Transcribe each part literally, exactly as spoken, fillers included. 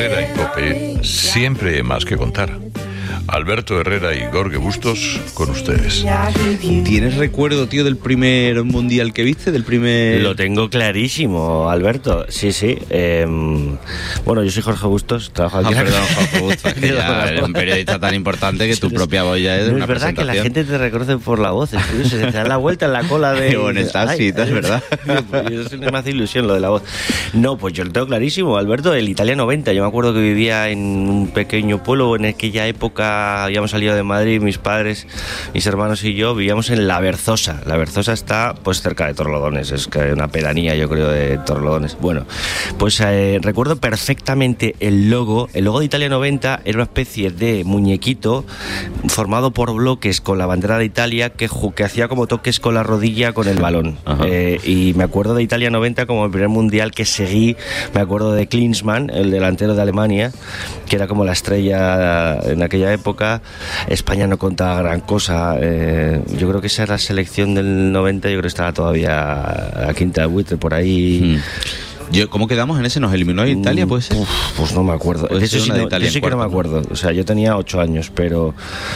Herrera en COPE, siempre hay más que contar. Alberto Herrera y Jorge Bustos con ustedes. ¿Tienes recuerdo, tío, del primer mundial que viste? Del primer... Lo tengo clarísimo, Alberto. Sí, sí. Eh, bueno, yo soy Jorge Bustos, trabajo aquí. Ah, perdón, Jorge Bustos, que ya eres un periodista tan importante que tu propia voz ya es de no una es verdad presentación. que la gente te reconoce por la voz, es curioso, se te da la vuelta en la cola de... O en el taxi, es verdad. Eso me hace ilusión lo de la voz. No, pues yo lo tengo clarísimo, Alberto, el Italia noventa. Yo me acuerdo que vivía en un pequeño pueblo en aquella época. Habíamos salido de Madrid, mis padres, mis hermanos y yo vivíamos en La Berzosa. La Berzosa está pues cerca de Torrelodones, es que una pedanía, yo creo, de Torrelodones. Bueno, pues eh, recuerdo perfectamente el logo. El logo de Italia noventa era una especie de muñequito formado por bloques con la bandera de Italia que, que hacía como toques con la rodilla con el balón. Eh, y me acuerdo de Italia noventa como el primer mundial que seguí. Me acuerdo de Klinsmann, el delantero de Alemania, que era como la estrella en aquella época. España no contaba gran cosa. Eh, yo creo que esa era la selección del noventa. Yo creo que estaba todavía a quinta de buitre por ahí. Hmm. Yo, ¿Cómo quedamos en ese? ¿Nos eliminó Italia? ¿Puede ser? Uf, pues no me acuerdo. De eso sí, no, yo sí que no me acuerdo. O sea, yo tenía ocho años, pero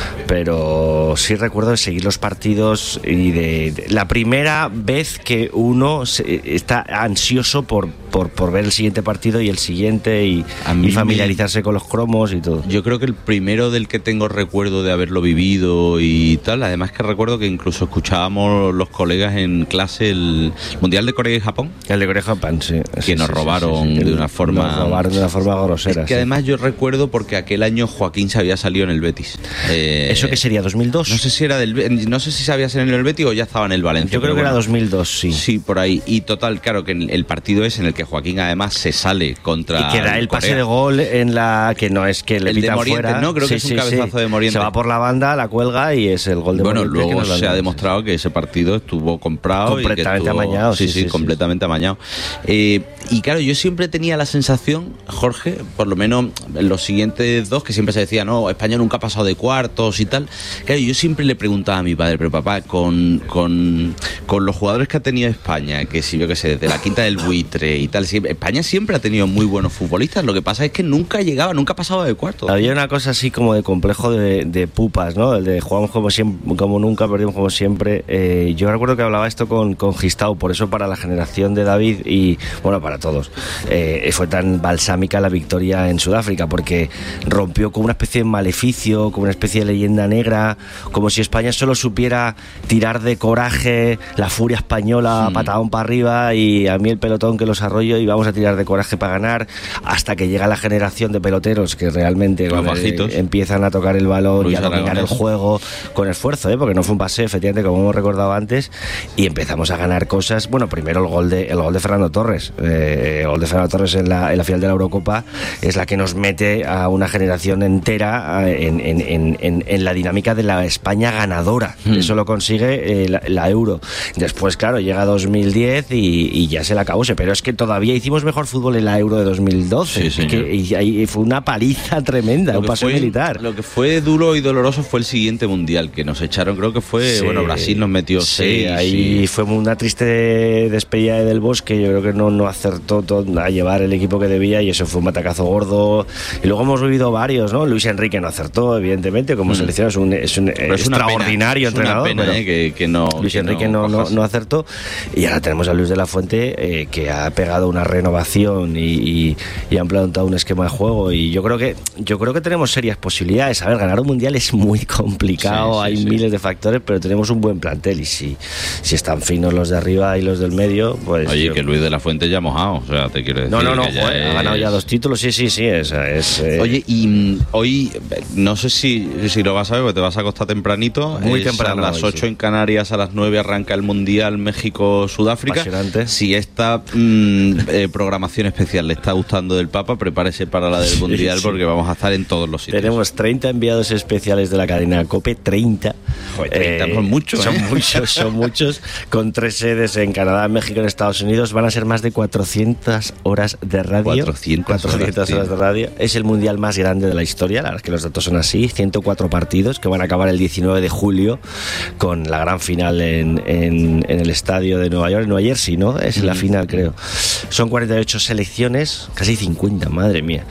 pero sí recuerdo de seguir los partidos y de, de la primera vez que uno se, está ansioso por, por, por ver el siguiente partido y el siguiente y, y familiarizarse me... con los cromos y todo. Yo creo que el primero del que tengo recuerdo de haberlo vivido y tal, además que recuerdo que incluso escuchábamos los colegas en clase el Mundial de Corea y Japón. El de Corea y Japón, sí. Que sí, nos sí, robaron sí, sí, sí. de una forma... Nos robaron de una forma grosera. Es que sí. además yo recuerdo porque aquel año Joaquín se había salido en el Betis. Eh, ¿Eso qué sería? ¿dos mil dos? No sé si era del, no sé si se había salido en el Betis o ya estaba en el Valencia. Yo creo que bueno, era dos mil dos, sí. Sí, por ahí. Y total, claro, que el partido es en el que Joaquín además se sale contra y que da el Corea. pase de gol en la... que no es que le el pitan de Morientes, fuera. ¿no? Creo sí, que es un sí, cabezazo sí. de Morientes. Se va por la banda, la cuelga y es el gol de bueno, Morientes. Bueno, luego se ha dan. demostrado que ese partido estuvo comprado. Completamente y que estuvo, amañado. Sí, sí, sí, sí completamente sí. amañado. Eh, y claro, yo siempre tenía la sensación, Jorge, por lo menos en los siguientes dos, que siempre se decía, no, España nunca ha pasado de cuartos y tal. Claro, yo siempre le preguntaba a mi padre, pero papá, con, con, con los jugadores que ha tenido España, que si yo qué sé, desde la Quinta del Buitre y tal, siempre, España siempre ha tenido muy buenos futbolistas, lo que pasa es que nunca llegaba, nunca pasaba de cuartos. Había una cosa así como de complejo de, de pupas, ¿no? El de jugamos como siempre, como nunca, perdimos como siempre. Eh, yo recuerdo que hablaba esto con, con Gistau, por eso para la generación de David y, bueno, para todos, eh, fue tan balsámica la victoria en Sudáfrica, porque rompió con una especie de maleficio, con una especie de leyenda negra, como si España solo supiera tirar de coraje, la furia española, mm. patadón para arriba y a mí el pelotón que los arroyo y vamos a tirar de coraje para ganar, hasta que llega la generación de peloteros que realmente eh, empiezan a tocar el balón Luis y a dominar el juego con esfuerzo, ¿eh? Porque no fue un paseo, efectivamente, como hemos recordado antes, y empezamos a ganar cosas. Bueno, primero el gol de, el gol de Fernando Torres, eh, el gol de Fernando Torres en la, en la final de la Eurocopa es la que nos mete a una generación entera en, en, en, en, en la dinámica de la España ganadora. Mm. Eso lo consigue eh, la, la Euro. Después, claro, llega dos mil diez y, y ya se la acabó. Pero es que todavía hicimos mejor fútbol en la Euro de dos mil doce. Sí, que, y ahí fue una paliza tremenda, un paseo militar. Lo que fue duro y doloroso fue el siguiente mundial que nos echaron. Creo que fue, sí, bueno, Brasil nos metió sí, seis. Ahí sí. fue una triste despedida de Del Bosque. Yo creo que no, no acertó todo a llevar el equipo que debía y eso fue un batacazo gordo. Y luego hemos vivido varios, ¿no? Luis Enrique no acertó, evidentemente, como mm. selección es un, es un es extraordinario pena, entrenador. Es una pena, eh, que, que no, Luis que Enrique no, no, no acertó. Y ahora tenemos a Luis de la Fuente, eh, que ha pegado una renovación y, y, y ha implantado un esquema de juego. Y yo creo que yo creo que tenemos serias posibilidades. A ver, ganar un mundial es muy complicado, sí, sí, hay sí. miles de factores, pero tenemos un buen plantel. Y si, si están finos los de arriba y los del medio, pues. Oye, yo... que Luis de la Fuente ya ha mojado, o sea, te quiero decir. No, no, no, que joder, es... ha ganado ya dos títulos, sí, sí, sí. Es, es, eh... Oye, y mm, hoy, no sé si, si lo vas a ver, porque te vas a acostar tempranito. Muy es temprano. A las hoy, ocho sí. en Canarias, a las nueve arranca el Mundial México-Sudáfrica. Apasionante. Si esta mm, eh, programación especial le está gustando del Papa, prepárese para la del sí, Mundial, sí. porque vamos a estar en todos los sitios. Tenemos treinta enviados especiales de la cadena COPE, treinta. Joder, treinta eh, son muchos. Son ¿eh? muchos, son muchos, con tres sedes en Canadá, México y en Estados Unidos. Van a ser más de cuatrocientas horas de radio. cuatrocientas, cuatrocientas horas, horas de radio. Es el mundial más grande de la historia, la verdad es que los datos son así. ciento cuatro partidos que van a acabar el diecinueve de julio con la gran final en, en, en el estadio de Nueva York, en Nueva Jersey, ¿no? Es mm. la final, creo. Son cuarenta y ocho selecciones, casi cincuenta, madre mía.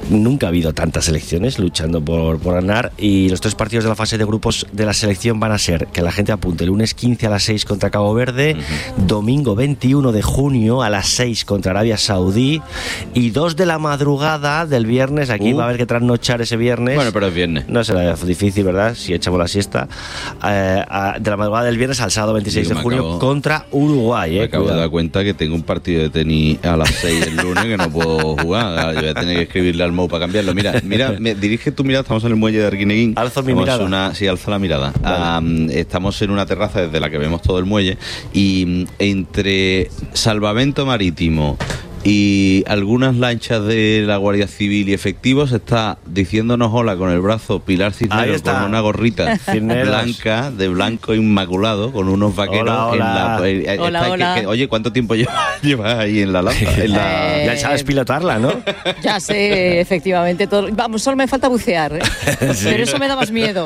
nunca ha habido tantas selecciones luchando por, por ganar, y los tres partidos de la fase de grupos de la selección van a ser, que la gente apunte, el lunes quince a las seis contra Cabo Verde, uh-huh. domingo veintiuno de junio a las seis contra Arabia Saudí, y dos de la madrugada del viernes, aquí uh. va a haber que trasnochar ese viernes. Bueno, pero es viernes. No será difícil, ¿verdad? Si echamos la siesta. Eh, a, de la madrugada del viernes al sábado veintiséis de junio acabo, contra Uruguay. Eh, me acabo cuidado. de dar cuenta que tengo un partido de tenis a las seis el lunes que no puedo jugar. Yo voy a tener que escribirle al Mou para cambiarlo. Mira, mira, me, dirige tu mirada, estamos en el muelle de Arguineguín. Alzo mi estamos mirada. Una, sí, alza la mirada. Vale. Um, estamos en una terraza desde la que vemos todo el muelle, y entre Salvamento Marítimo y algunas lanchas de la Guardia Civil y efectivos está diciéndonos hola con el brazo Pilar Cisneros con una gorrita Cisneros. blanca, de blanco inmaculado, con unos vaqueros hola, hola. en la... Eh, hola, hola. Que, que, oye, ¿cuánto tiempo llevas lleva ahí en la lanza? En la... Eh, ya sabes pilotarla, ¿no? Ya sé, efectivamente. Todo, vamos, solo me falta bucear, ¿eh? Sí. Pero eso me da más miedo.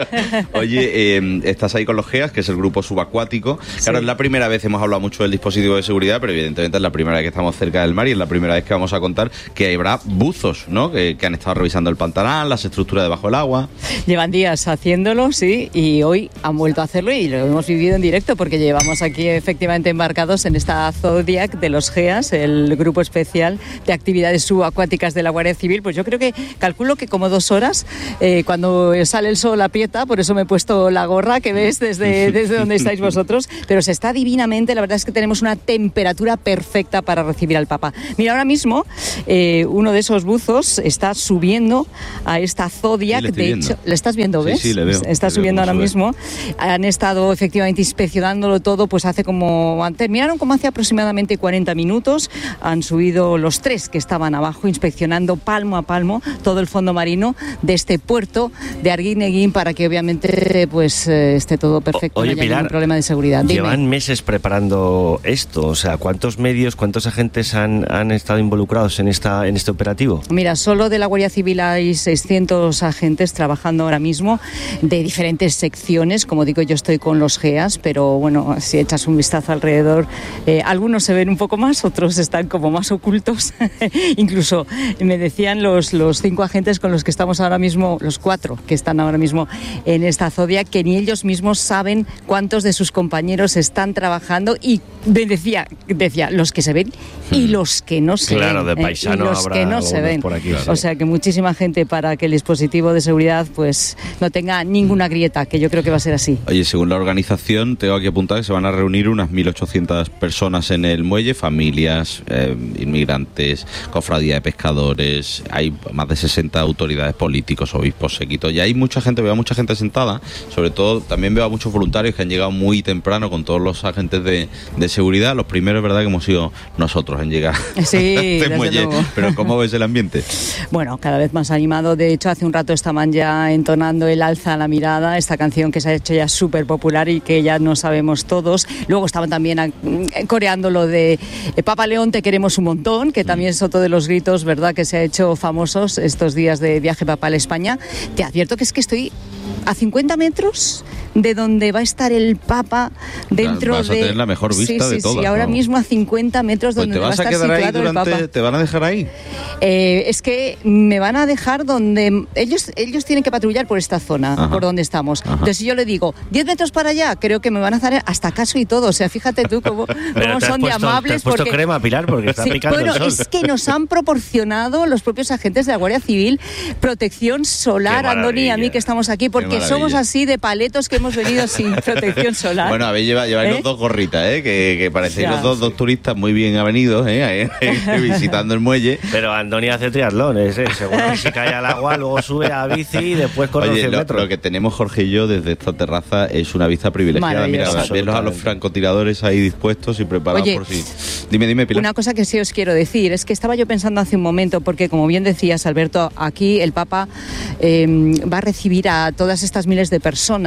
Oye, eh, estás ahí con los GEAS, que es el grupo subacuático. Claro, sí. Es la primera vez, hemos hablado mucho del dispositivo de seguridad, pero evidentemente es la primera vez que estamos cerca del mar, y es la primera vez que vamos a contar que habrá buzos, ¿no? Que, que han estado revisando el Pantanal, las estructuras debajo del agua. Llevan días haciéndolo, sí, y hoy han vuelto a hacerlo y lo hemos vivido en directo, porque llevamos aquí efectivamente embarcados en esta Zodiac de los GEAS, el grupo especial de actividades subacuáticas de la Guardia Civil. Pues yo creo que, calculo que como dos horas, eh, cuando sale el sol aprieta, por eso me he puesto la gorra que ves desde, desde donde estáis vosotros, pero se está divinamente. La verdad es que tenemos una temperatura perfecta para recibir al Papa. Mira, ahora mismo eh, uno de esos buzos está subiendo a esta Zodiac. Sí, de viendo. hecho, ¿le estás viendo, ves? Sí, sí, le veo. Está le subiendo veo ahora sube. mismo. Han estado efectivamente inspeccionándolo todo, pues hace como... Terminaron como hace aproximadamente cuarenta minutos. Han subido los tres que estaban abajo, inspeccionando palmo a palmo todo el fondo marino de este puerto de Arguineguín, para que obviamente pues eh, esté todo perfecto, o, oye, no haya Pilar, ningún problema de seguridad. Dime. Llevan meses preparando esto, o sea, ¿cuántos medios, cuántos agentes han, han estado involucrados en esta en este operativo? Mira, solo de la Guardia Civil hay seiscientos agentes trabajando ahora mismo de diferentes secciones. Como digo, yo estoy con los GEAS, pero bueno, si echas un vistazo alrededor, eh, algunos se ven un poco más, otros están como más ocultos. Incluso me decían los, los cinco agentes con los que estamos ahora mismo, los cuatro que están ahora mismo en esta Zodiac, que ni ellos mismos saben cuántos de sus compañeros están trabajando, y decía, decía los que se ven y los que no se claro, ven. de paisano eh, y los habrá que no se ven. por aquí. O sea que muchísima gente para que el dispositivo de seguridad pues no tenga ninguna grieta, que yo creo que va a ser así. Oye, según la organización, tengo aquí apuntado que se van a reunir unas mil ochocientas personas en el muelle, familias, eh, inmigrantes, cofradía de pescadores, hay más de sesenta autoridades políticos, obispos, séquitos, y hay mucha gente, veo a mucha gente sentada, sobre todo también veo a muchos voluntarios que han llegado muy temprano con todos los agentes de, de seguridad. Los primeros, es verdad, que hemos sido nosotros en llegar sí, a este muelle. Luego. Pero ¿cómo ves el ambiente? Bueno, cada vez más animado. De hecho, hace un rato estaban ya entonando el Alza la mirada, esta canción que se ha hecho ya súper popular y que ya no sabemos todos. Luego estaban también coreando lo de Papa León, te queremos un montón, que también es otro de los gritos, ¿verdad?, que se ha hecho famosos estos días de viaje papal a España. Te advierto que es que estoy a cincuenta metros de donde va a estar el Papa dentro vas a de... tener la mejor vista sí, de sí, todas, sí, ahora ¿no? mismo a cincuenta metros Pues donde te va a vas a estar quedar ahí situado durante, el Papa. ¿te van a dejar ahí? Eh, es que me van a dejar donde... Ellos ellos tienen que patrullar por esta zona, ajá, por donde estamos. Ajá. Entonces, si yo le digo, diez metros para allá, creo que me van a hacer hasta caso y todo. O sea, fíjate tú cómo, cómo son puesto, de amables. Te has puesto porque... crema, Pilar, porque está sí, picando bueno, el sol. es que nos han proporcionado los propios agentes de la Guardia Civil protección solar, Andoni y a mí que estamos aquí, porque somos así de paletos que hemos venido sin protección solar. Bueno, habéis llevado, lleváis ¿Eh? los dos gorritas, ¿eh? que, que parecéis ya, los dos, sí. dos turistas muy bien avenidos, ¿eh? visitando el muelle. Pero Andoni hace triatlón, ese, seguro que si cae al agua, luego sube a bici y después corre los cien lo, metros. Lo que tenemos Jorge y yo desde esta terraza es una vista privilegiada. Mira, verlos a los francotiradores ahí dispuestos y preparados. Oye, por sí. Dime, dime, Pilar. Una cosa que sí os quiero decir es que estaba yo pensando hace un momento, porque como bien decías, Alberto, aquí el Papa eh, va a recibir a todas estas miles de personas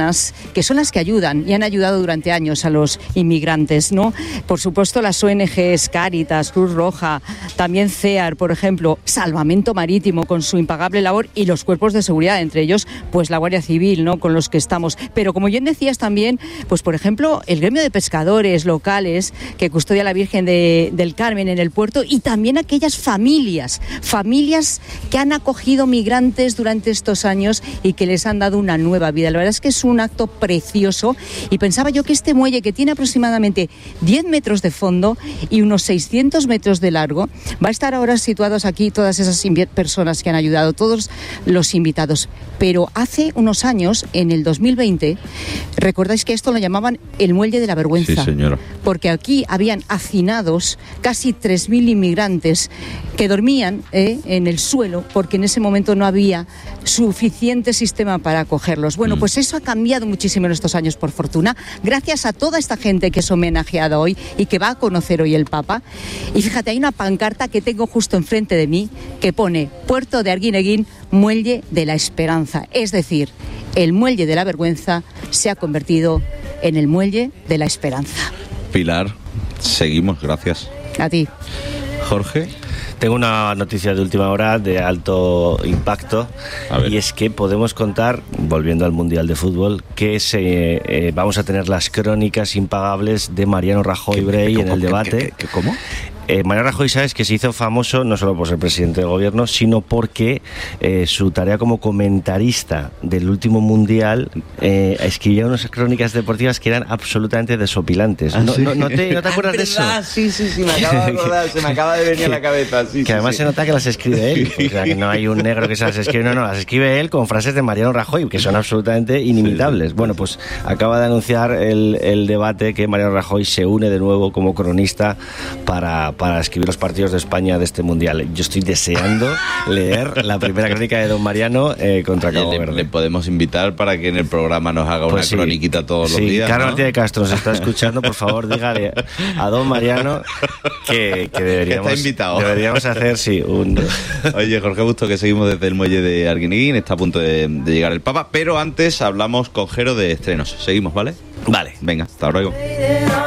que son las que ayudan y han ayudado durante años a los inmigrantes, ¿no? Por supuesto, las O N Ges, Cáritas, Cruz Roja, también CEAR, por ejemplo, Salvamento Marítimo con su impagable labor y los cuerpos de seguridad, entre ellos, pues la Guardia Civil, ¿no? Con los que estamos. Pero como bien decías también, pues por ejemplo, el gremio de pescadores locales que custodia la Virgen de, del Carmen en el puerto y también aquellas familias, familias que han acogido migrantes durante estos años y que les han dado una nueva vida. La verdad es que es un acto precioso y pensaba yo que este muelle, que tiene aproximadamente diez metros de fondo y unos seiscientos metros de largo, va a estar ahora situados aquí todas esas invi- personas que han ayudado, todos los invitados. Pero hace unos años, en el dos mil veinte, recordáis que esto lo llamaban el Muelle de la Vergüenza. Sí, señora. Porque aquí habían hacinados casi tres mil inmigrantes que dormían eh, en el suelo porque en ese momento no había suficiente sistema para acogerlos. Bueno, mm. pues eso ha cambiado muchísimo en estos años, por fortuna, gracias a toda esta gente que es homenajeada hoy y que va a conocer hoy el Papa. Y fíjate, hay una pancarta que tengo justo enfrente de mí que pone Puerto de Arguineguín, Muelle de la Esperanza. Es decir, el Muelle de la Vergüenza se ha convertido en el Muelle de la Esperanza. Pilar, seguimos, gracias. A ti. Jorge. Tengo una noticia de última hora de alto impacto y es que podemos contar, volviendo al Mundial de Fútbol, que se, eh, vamos a tener las crónicas impagables de Mariano Rajoy Brey en el debate. ¿Qué, qué, qué, ¿Cómo? Eh, Mariano Rajoy, sabes que se hizo famoso no solo por ser presidente del gobierno, sino porque eh, su tarea como comentarista del último mundial eh, escribía unas crónicas deportivas que eran absolutamente desopilantes. ¿Ah, no, sí? no, no, te, ¿No te acuerdas de eso? Sí, sí, sí, me acaba de acordar, se me acaba de venir a la cabeza. Sí, que sí, además sí. se nota que las escribe él, o sea, que no hay un negro que se las escribe, no, no, las escribe él con frases de Mariano Rajoy, que son absolutamente inimitables. Sí. Bueno, pues acaba de anunciar el, el debate que Mariano Rajoy se une de nuevo como cronista para, para escribir los partidos de España de este mundial. Yo estoy deseando leer la primera crónica de don Mariano eh, contra Cabo le, Verde. Le podemos invitar para que en el programa nos haga pues una sí, croniquita todos sí, los días. Carlos ¿no? Martínez de Castro se está escuchando, por favor, dígale a don Mariano que, que deberíamos, que está invitado. deberíamos hacer, sí, un... Oye, Jorge Busto, que seguimos desde el muelle de Arguineguín, está a punto de, de llegar el Papa, pero antes hablamos con Jero de estrenos. Seguimos, ¿vale? Vale. Venga, hasta luego.